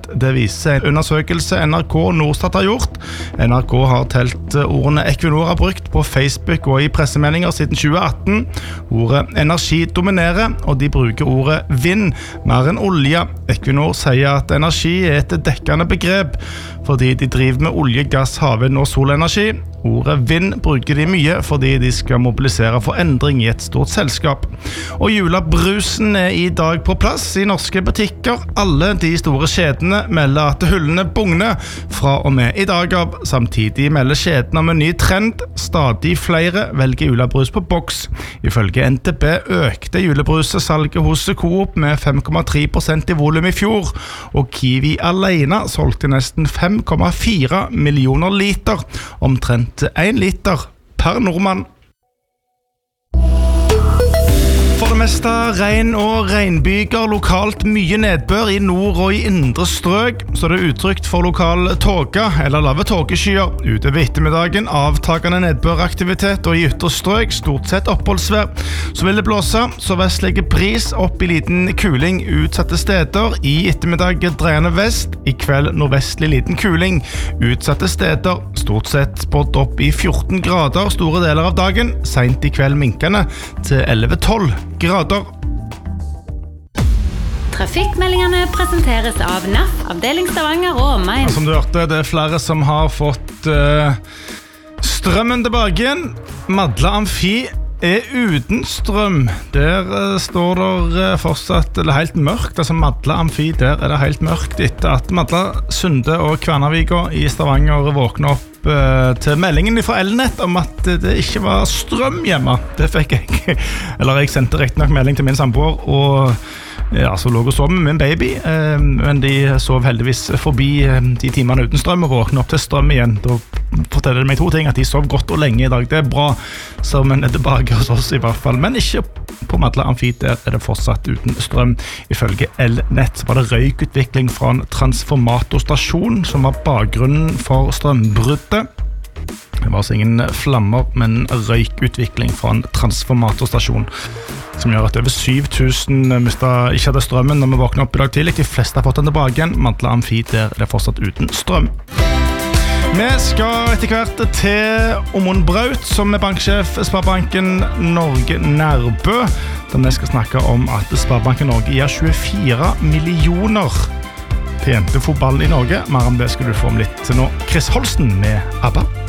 Det viser en undersøkelse NRK og Norstat har gjort. NRK har telt ordene Equinor har brukt på Facebook og i pressemeldinger siden 2018. Ordet energi dominerer, og de bruker ordet vind mer enn olje. Equinor sier at energi er et dekkende begrep, fordi de driver med olje, gass, havvind og solenergi. Ordet vind bruker de mye fordi de skal mobilisere for endring i et stort selskap. Og julebrusen er i dag på plass i norske butikker. Alle de store kjedene melder at hyllene bugner fra og med i dag av. Samtidig melder kjedene om en ny trend. Stadig flere velger julebrus på boks. Ifølge NTB økte julebrusesalget hos Coop med 5,3% i volum i fjor, og Kiwi alene solgte nesten 5,4 millioner liter, omtrent 1 liter per nordmann. For det meste regn og regnbyger, lokalt mye nedbør i nord og i indre strøk, så det er utrygt for lokal tåke eller lave tåkeskyer. Utover ettermiddagen avtagende nedbøraktivitet, og i ytre strøk stort sett oppholdsvær. Så vil det blåse, så vestlige bris opp i liten kuling utsatte steder. I ettermiddag dreiende vest, i kveld nordvestlig liten kuling utsatte steder. Stort sett spådd opp i 14 grader store deler av dagen, sent i kveld minkende til 11-12 grader. Trafikkmeldingene presenteres av NAF, avdeling Stavanger og omegn. Som du hørte, det er flere som har fått strømmen tilbake igjen. Madla Amfi er uten strøm. Der står det fortsatt helt mørkt. Altså Madla Amfi, der er det helt mørkt etter at Madla, Sunde og Kværnervika i Stavanger våkner opp til meldingen fra Elnett om at det ikke var strøm hjemme. Det fikk jeg, eller jeg sendte rett nok melding til min samboer, og ja, så lå og sov med min baby, men de sov heldigvis forbi de timene uten strøm og våkne opp til strøm igjen. Da forteller det meg 2 ting, at de sov godt og lenge i dag. Det er bra, så men er tilbake hos oss i hvert fall, men ikke på Madla Amfi. Der er det fortsatt uten strøm. Ifølge Elnett var det røykutvikling fra en transformatorstasjon som var bakgrunnen for strømbruddet. Det var altså ingen flammer, men røykutvikling fra en transformatorstasjon som gjør at over 7000 ikke hadde strømmen når vi våkner opp i dag tidlig. De fleste har fått den tilbake igjen. Madla Amfi, der er det fortsatt uten strøm. Vi skal etter hvert til Omund Braut, som er banksjef Sparebanken Norge Nærbø, der vi skal snakke om at Sparebanken Norge gir 24 millioner til jentefotballen i Norge. Mer om det skal du få om litt nå. Chris Holsten med ABBA.